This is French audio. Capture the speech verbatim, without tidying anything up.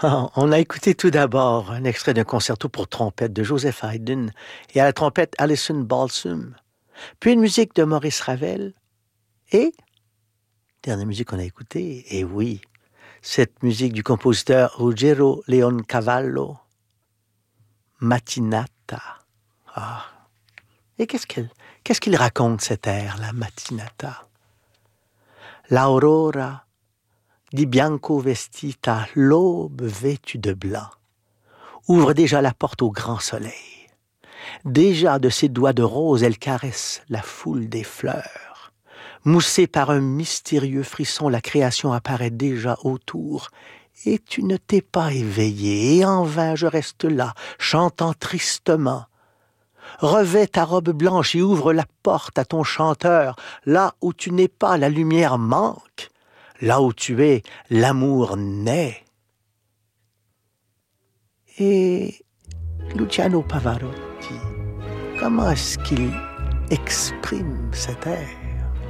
On a écouté tout d'abord un extrait d'un concerto pour trompette de Joseph Haydn et à la trompette Alison Balsam, puis une musique de Maurice Ravel et, dernière musique qu'on a écoutée, et oui, cette musique du compositeur Ruggero Leoncavallo, Mattinata. Ah. Et qu'est-ce qu'elle, qu'est-ce qu'il raconte cet air, la Mattinata? L'aurora di bianco vestita, l'aube vêtue de blanc, ouvre déjà la porte au grand soleil. Déjà de ses doigts de rose, elle caresse la foule des fleurs. Moussée par un mystérieux frisson, la création apparaît déjà autour. Et tu ne t'es pas éveillé, et en vain je reste là, chantant tristement. Revêt ta robe blanche et ouvre la porte à ton chanteur. Là où tu n'es pas, la lumière manque. Là où tu es, l'amour naît. Et Luciano Pavarotti, comment est-ce qu'il exprime cet air?